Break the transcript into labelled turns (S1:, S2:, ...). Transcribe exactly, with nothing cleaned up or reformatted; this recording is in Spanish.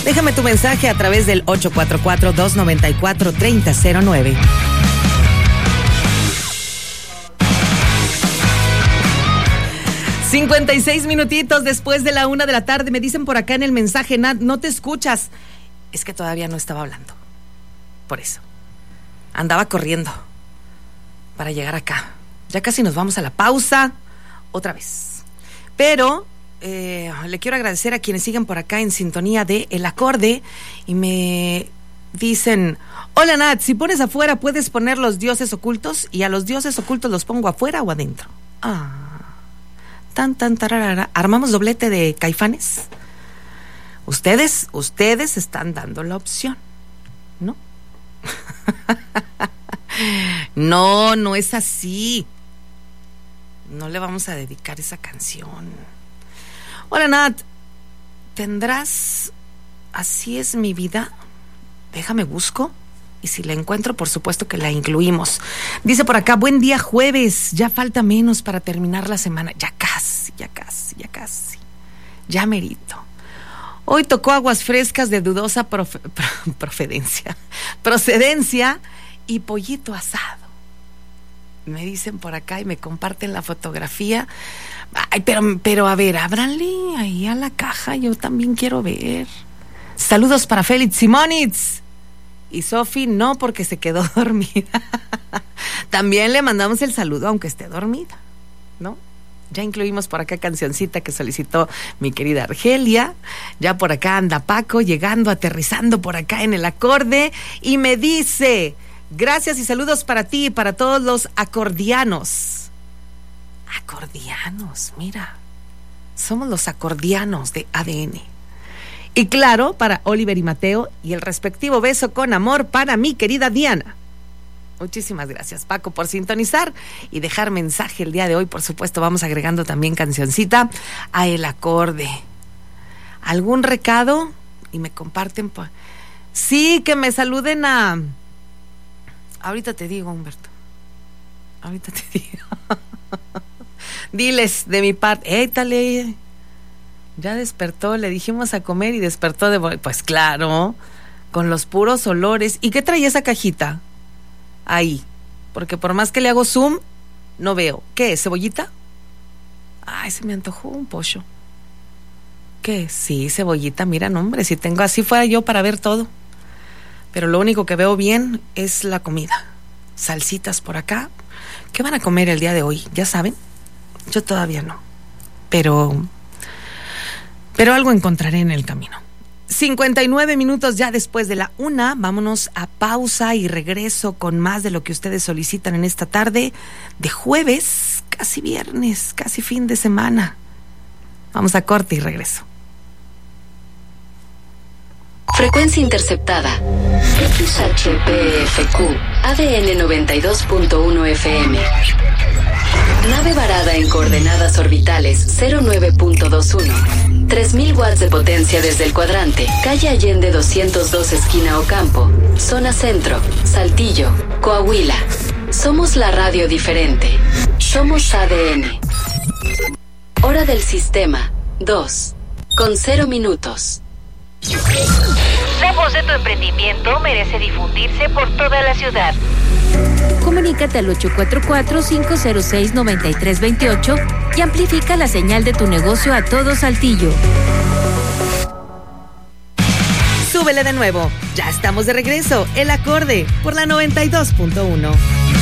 S1: Déjame tu mensaje a través del ocho cuatro cuatro, dos nueve cuatro, tres cero cero nueve. cincuenta y seis minutitos después de la una de la tarde. Me dicen por acá en el mensaje, Nat, no te escuchas. Es que todavía no estaba hablando. Por eso. Andaba corriendo para llegar acá. Ya casi nos vamos a la pausa otra vez. Pero eh, le quiero agradecer a quienes siguen por acá en sintonía de El Acorde y me dicen: hola Nat, si pones afuera puedes poner los dioses ocultos, y a los dioses ocultos los pongo afuera o adentro. Ah, tan tan tararara. Armamos doblete de Caifanes. Ustedes, ustedes están dando la opción, ¿no? No, no es así. No le vamos a dedicar esa canción. Hola Nat, ¿tendrás Así es mi vida? Déjame busco, y si la encuentro, por supuesto que la incluimos. Dice por acá: buen día jueves, ya falta menos para terminar la semana. Ya casi, ya casi, ya casi. Ya merito. Hoy tocó Aguas Frescas de dudosa profe, pro, procedencia, procedencia y pollito asado. Me dicen por acá y me comparten la fotografía. Ay, pero, pero a ver, ábranle ahí a la caja, yo también quiero ver. Saludos para Félix Simonitz. Y Sofi no, porque se quedó dormida. También le mandamos el saludo aunque esté dormida, ¿no? Ya incluimos por acá cancioncita que solicitó mi querida Argelia. Ya por acá anda Paco, llegando, aterrizando por acá en El Acorde. Y me dice: gracias y saludos para ti y para todos los acordianos. Acordianos, mira. Somos los acordianos de A D N. Y claro, para Oliver y Mateo, y el respectivo beso con amor para mi querida Diana. Muchísimas gracias, Paco, por sintonizar y dejar mensaje el día de hoy. Por supuesto, vamos agregando también cancioncita a El Acorde. ¿Algún recado? Y me comparten. Por... Sí, que me saluden a... Ahorita te digo, Humberto. Ahorita te digo. Diles de mi parte. Étale. Ya despertó, le dijimos a comer y despertó de... Pues claro, con los puros olores. ¿Y qué traía esa cajita? Ahí, porque por más que le hago zoom, no veo. ¿Qué es, cebollita? Ay, se me antojó un pollo. ¿Qué? Sí, cebollita, mira, no, hombre, si tengo, así fuera yo para ver todo. Pero lo único que veo bien es la comida. Salsitas por acá. ¿Qué van a comer el día de hoy? ¿Ya saben? Yo todavía no. Pero, pero algo encontraré en el camino. cincuenta y nueve minutos ya después de la una. Vámonos a pausa y regreso con más de lo que ustedes solicitan en esta tarde de jueves, casi viernes, casi fin de semana. Vamos a corte y regreso.
S2: Frecuencia interceptada. X H P F Q A D N noventa y dos punto uno F M. Nave varada en coordenadas orbitales cero nueve punto veintiuno. tres mil watts de potencia desde el cuadrante. Calle Allende doscientos dos, esquina Ocampo. Zona Centro, Saltillo, Coahuila. Somos la radio diferente. Somos A D N. Hora del sistema, dos. Con cero minutos.
S3: La voz de tu emprendimiento merece difundirse por toda la ciudad.
S4: Comunícate al ocho cuatro cuatro, cinco cero seis, nueve tres dos ocho y amplifica la señal de tu negocio a todo Saltillo.
S1: Súbele de nuevo. Ya estamos de regreso. El Acorde por la noventa y dos punto uno.